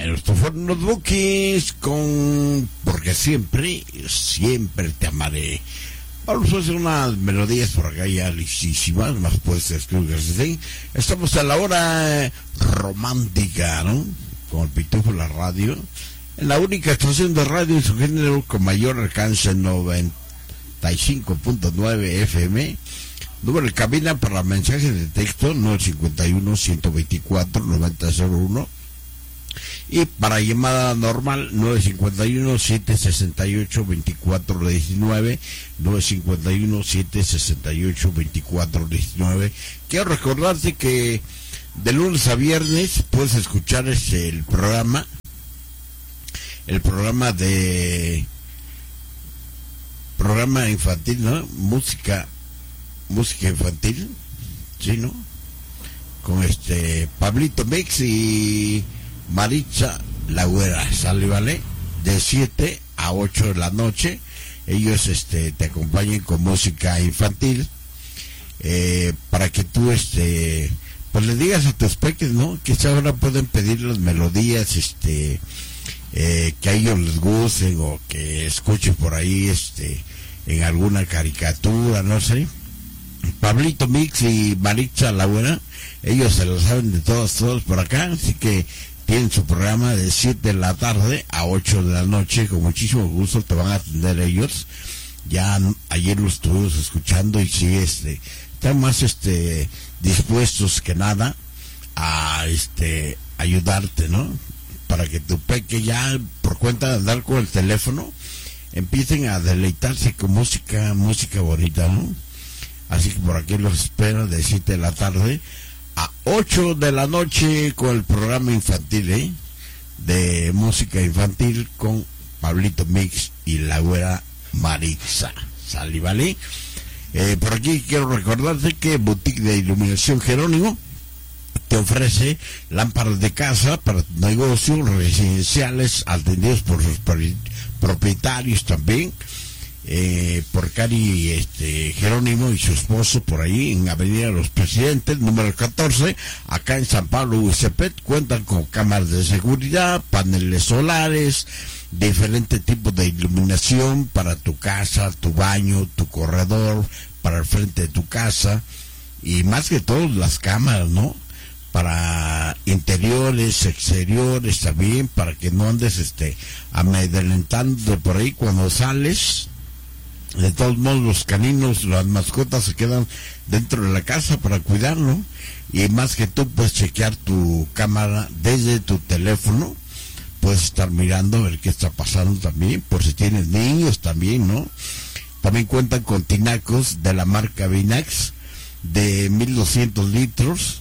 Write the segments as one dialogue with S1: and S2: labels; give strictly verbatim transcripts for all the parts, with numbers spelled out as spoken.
S1: en los teléfonos bookies con Porque siempre, siempre te amaré. Vamos a hacer unas melodías por acá ya listísimas, más puedes escribir así. Estamos a la hora romántica, ¿no? Con el Pitufo la radio. En la única estación de radio en su género con mayor alcance, noventa y cinco punto nueve F M. Número de cabina para mensajes de texto nueve cinco uno, ciento veinticuatro, noventa cero uno. Y para llamada normal nueve cinco uno, siete seis ocho, veinticuatro diecinueve, nueve cinco uno, siete seis ocho, veinticuatro diecinueve. Quiero recordarte que de lunes a viernes puedes escuchar este, el programa, el programa de programa infantil, ¿no? Música, música infantil, ¿sí, no? Con este Pablito Mix y Maritza la Güera, ¿sale, vale? De siete a ocho de la noche. Ellos este te acompañan con música infantil, eh, para que tú este pues le digas a tus peques, ¿no? Que esta hora pueden pedir las melodías este eh, que a ellos les gusten, o que escuchen por ahí este en alguna caricatura, no sé. Pablito Mix y Maritza la Güera, ellos se lo saben de todos, todos por acá, así que tienen su programa de siete de la tarde a ocho de la noche. Con muchísimo gusto te van a atender ellos. Ya ayer los estuvimos escuchando y sí, este, están más este dispuestos que nada a este ayudarte, ¿no? Para que tu peque ya por cuenta de andar con el teléfono empiecen a deleitarse con música, música bonita, ¿no? Así que por aquí los espero de siete de la tarde a ocho de la noche con el programa infantil, ¿eh? De música infantil con Pablito Mix y la Güera Maritza. ¿Sale, vale? Eh, por aquí quiero recordarte que Boutique de Iluminación Jerónimo te ofrece lámparas de casa para negocios residenciales atendidos por sus propietarios también. Eh, por Cari este, Jerónimo y su esposo por ahí en Avenida Los Presidentes, número catorce, acá en San Pablo, Huizepet. Cuentan con cámaras de seguridad, paneles solares, diferentes tipos de iluminación para tu casa, tu baño, tu corredor, para el frente de tu casa, y más que todo las cámaras, ¿no? Para interiores, exteriores también, para que no andes este amedrentando por ahí cuando sales. De todos modos, los caninos, las mascotas se quedan dentro de la casa para cuidarlo. Y más que tú puedes chequear tu cámara desde tu teléfono. Puedes estar mirando a ver qué está pasando también, por si tienes niños también, ¿no? También cuentan con tinacos de la marca Vinax de mil doscientos litros,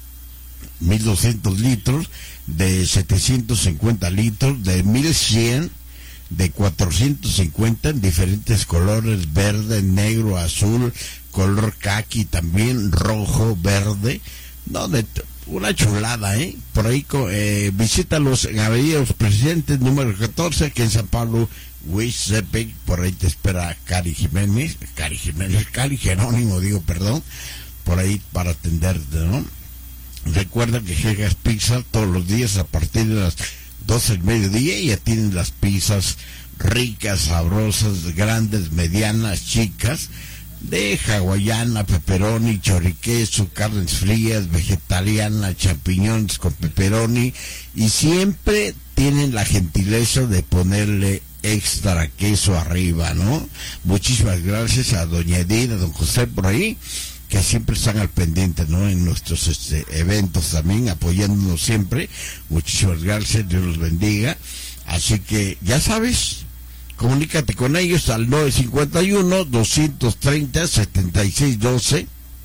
S1: mil doscientos litros, de setecientos cincuenta litros, de mil cien, de cuatrocientos cincuenta en diferentes colores: verde, negro, azul, color caqui también, rojo, verde. No, de una chulada, ¿eh? Por ahí eh, visítalos en Avenida Los Presidentes, número catorce, aquí en San Pablo, Huizepec. Por ahí te espera Cari Jiménez, Cari Jiménez, Cari Jerónimo, digo, perdón, por ahí para atenderte, ¿no? Recuerda que llegas pizza todos los días a partir de las doce del mediodía, y ya tienen las pizzas ricas, sabrosas, grandes, medianas, chicas, de hawaiana, pepperoni, choriqueso, carnes frías, vegetariana, champiñones con pepperoni, y siempre tienen la gentileza de ponerle extra queso arriba, ¿no? Muchísimas gracias a doña Edith, a don José por ahí, que siempre están al pendiente, ¿no? En nuestros este, eventos también, apoyándonos siempre. Muchísimas gracias, Dios los bendiga. Así que, ya sabes, comunícate con ellos al nueve cinco uno, dos treinta, setenta y seis doce.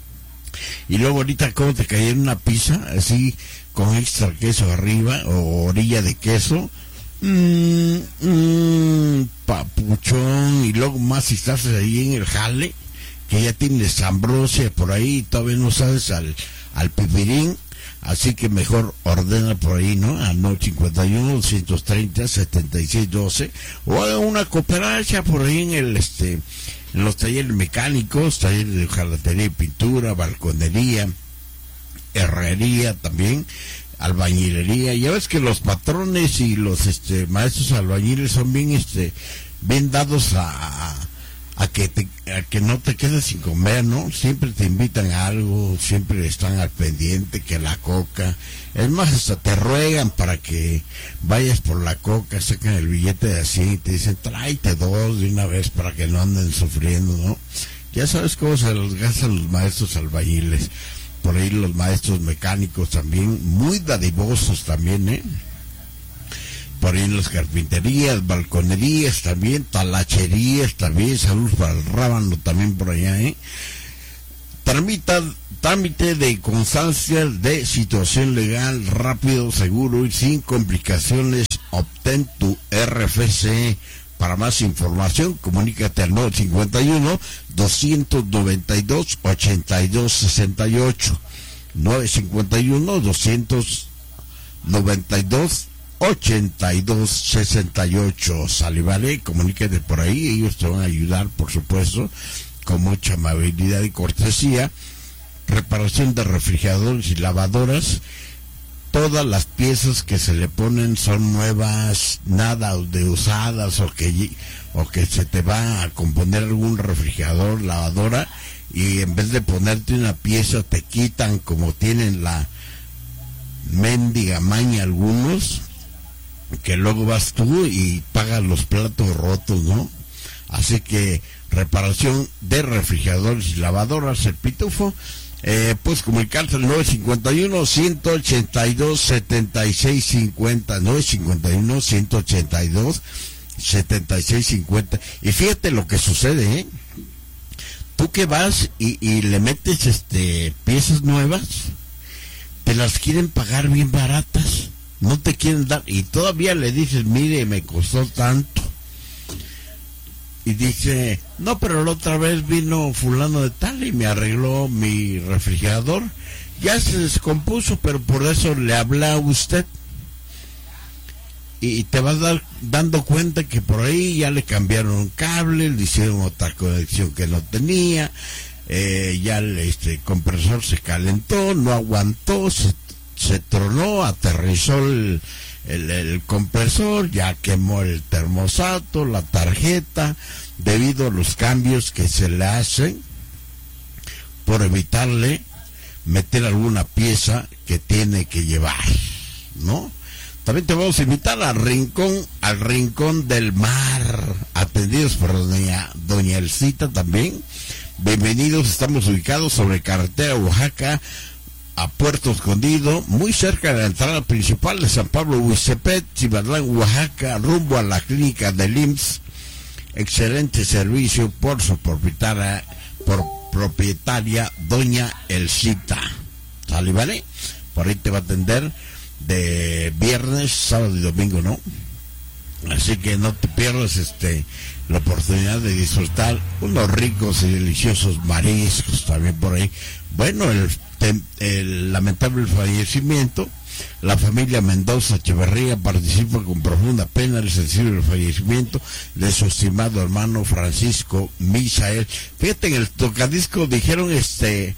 S1: Y luego ahorita, ¿cómo te cae en una pizza? Así, con extra queso arriba, o orilla de queso. Mmm, mmm, papuchón. Y luego más si estás ahí en el jale, que ya tienes ambrosia por ahí, y todavía no sabes al, al pipirín, así que mejor ordena por ahí, ¿no? Al nueve cinco uno, dos treinta, setenta y seis doce, o haga una cooperacha por ahí en el este en los talleres mecánicos, talleres de jalatería y pintura, balconería, herrería también, albañilería. Ya ves que los patrones y los este maestros albañiles son bien este bien dados a, a, a que te, a que no te quedes sin comer, ¿no? Siempre te invitan a algo, siempre están al pendiente, que la coca, es más, hasta te ruegan para que vayas por la coca, sacan el billete de así y te dicen, tráete dos de una vez para que no anden sufriendo, ¿no? Ya sabes cómo se los gastan los maestros albañiles. Por ahí los maestros mecánicos también, muy dadivosos también, ¿eh? Por ahí en las carpinterías, balconerías también, talacherías también, saludos para el rábano también por allá, ¿eh? Tramita, trámite de constancia de situación legal, rápido, seguro y sin complicaciones. Obtén tu R F C. Para más información, comunícate al nueve cincuenta y uno, doscientos noventa y dos, ochenta y dos sesenta y ocho. nueve cincuenta y uno, doscientos noventa y dos, ochenta y dos sesenta y ocho. Sale, vale, comunícate por ahí, ellos te van a ayudar, por supuesto, con mucha amabilidad y cortesía. Reparación de refrigeradores y lavadoras. Todas las piezas que se le ponen son nuevas, nada de usadas o que o que se te va a componer algún refrigerador, lavadora, y en vez de ponerte una pieza te quitan, como tienen la mendiga maña algunos, que luego vas tú y pagas los platos rotos, ¿no? Así que reparación de refrigeradores y lavadoras, el Pitufo. Eh, pues comunicarte al nueve cincuenta y uno, ciento ochenta y dos, setenta y seis cincuenta, nueve cincuenta y uno, ciento ochenta y dos, setenta y seis cincuenta. Y fíjate lo que sucede, ¿eh? Tú que vas y, y le metes este piezas nuevas, te las quieren pagar bien baratas, no te quieren dar, y todavía le dices, mire, me costó tanto. Y dice, no, pero la otra vez vino fulano de tal y me arregló mi refrigerador. Ya se descompuso, pero por eso le hablé a usted. Y te vas dar, dando cuenta que por ahí ya le cambiaron un cable, le hicieron otra conexión que no tenía, eh, ya el este, compresor se calentó, no aguantó, se, se tronó, aterrizó el... El, el compresor, ya quemó el termostato, la tarjeta, debido a los cambios que se le hacen por evitarle meter alguna pieza que tiene que llevar, ¿no? También te vamos a invitar al rincón, al rincón del mar, atendidos por doña, doña Elcita también. Bienvenidos, estamos ubicados sobre carretera Oaxaca a Puerto Escondido, muy cerca de la entrada principal de San Pablo Huizepet, Cibatlán, Oaxaca, rumbo a la clínica del I M S S. Excelente servicio por su propietaria, por propietaria doña Elcita. ¿Sale, vale? Por ahí te va a atender de viernes, sábado y domingo, ¿no? Así que no te pierdas este la oportunidad de disfrutar unos ricos y deliciosos mariscos también por ahí. Bueno, el, el lamentable fallecimiento, la familia Mendoza Echeverría participa con profunda pena el sensible fallecimiento de su estimado hermano Francisco Misael. Fíjate, en el tocadisco dijeron este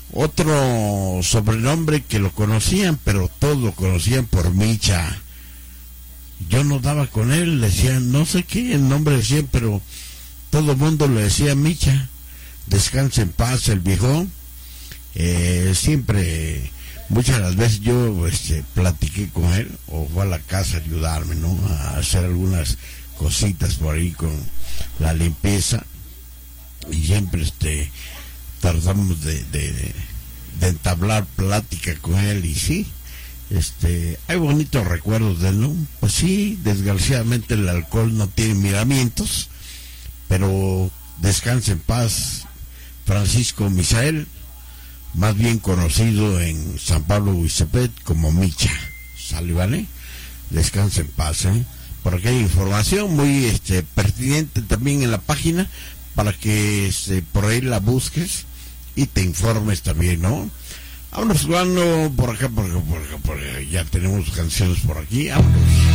S1: otro sobrenombre que lo conocían, pero todos lo conocían por Micha. Yo no daba con él, le decían, no sé qué, el nombre decían, pero todo el mundo le decía Micha. Descanse en paz el viejo. Eh, siempre, muchas de las veces yo este, platiqué con él, o fue a la casa a ayudarme, ¿no? A hacer algunas cositas por ahí con la limpieza. Y siempre este tratamos de, de, de entablar plática con él, y sí, este hay bonitos recuerdos de él, ¿no? Pues sí, desgraciadamente el alcohol no tiene miramientos, pero descanse en paz Francisco Misael, más bien conocido en San Pablo Huizepet como Micha. ¿Sale, vale? Descanse en paz, ¿eh? Por aquí hay información muy este pertinente también en la página, para que este, por ahí la busques y te informes también, ¿no? Vámonos jugando por acá, por acá, por acá, por acá. Ya tenemos canciones por aquí. Vámonos.